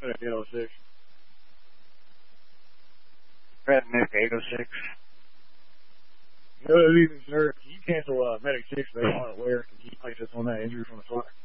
Medic 806. Redneck 806. Good evening, sir. Can you cancel Medic 6? They want it where? Can you place this on that injury from the start?